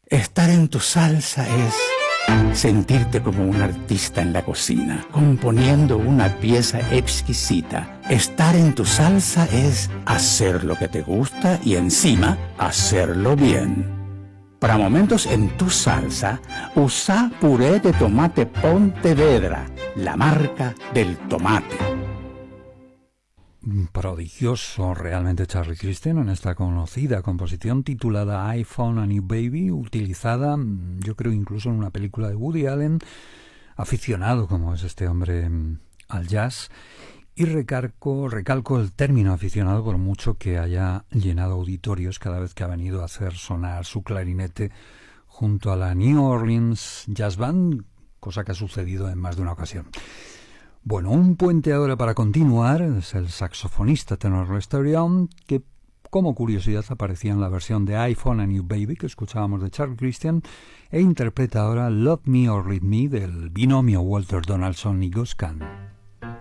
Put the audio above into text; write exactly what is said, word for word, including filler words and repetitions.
Estar en tu salsa es sentirte como un artista en la cocina, componiendo una pieza exquisita. Estar en tu salsa es hacer lo que te gusta y encima hacerlo bien. Para momentos en tu salsa, usa puré de tomate Pontevedra, la marca del tomate. Prodigioso realmente Charlie Christian en esta conocida composición titulada I Found a New Baby, utilizada yo creo incluso en una película de Woody Allen, aficionado como es este hombre al jazz, y recalco, recalco el término aficionado por mucho que haya llenado auditorios cada vez que ha venido a hacer sonar su clarinete junto a la New Orleans Jazz Band, cosa que ha sucedido en más de una ocasión. Bueno, un puente ahora para continuar, es el saxofonista tenor Lester Young, que como curiosidad aparecía en la versión de I Found a New Baby que escuchábamos de Charlie Christian, e interpreta ahora Love Me or Leave Me del binomio Walter Donaldson y Gus Kahn.